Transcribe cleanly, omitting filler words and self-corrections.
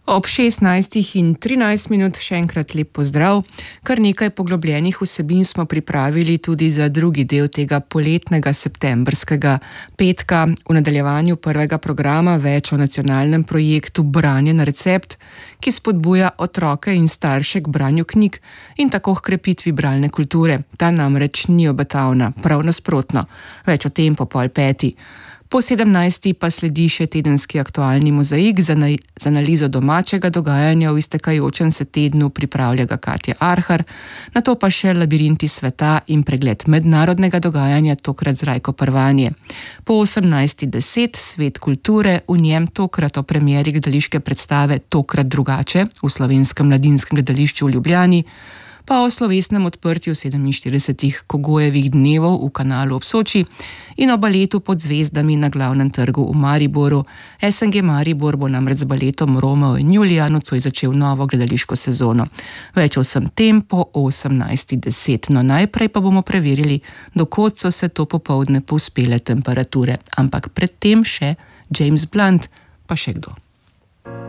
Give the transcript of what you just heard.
Ob 16:13 še enkrat lep pozdrav. Kar nekaj poglobljenih vsebin smo pripravili tudi za drugi del tega poletnega septembrskega petka. V nadaljevanju prvega programa več o nacionalnem projektu Branje na recept, ki spodbuja otroke in starše k branju knjig in tako h krepitvi bralne kulture. Ta namreč ni obetavna, prav nasprotno. Več o tem po 4:30. Po 17. pa sledi še tedenski aktualni mozaik z analizo domačega dogajanja v iztekajočem se tednu, pripravlja ga Katja Arhar, nato pa še labirinti sveta in pregled mednarodnega dogajanja, tokrat z Rajko Prvanje. Po 18:10 Svet kulture, v njem tokrat o premieri gledališke predstave Tokrat drugače v Slovenskem mladinskem gledališču v Ljubljani, pa o slovesnem odprtju 47 Kogojevih dnevov v Kanalu ob Soči in o baletu Pod zvezdami na Glavnem trgu v Mariboru. SNG Maribor bo namreč z baletom Romeo in Julija nocoj začel novo gledališko sezono. Več o vsem tem po 18:10. No, najprej pa bomo preverili, do kod so se to popoldne povzpele temperature. Ampak predtem še James Blunt, pa še kdo.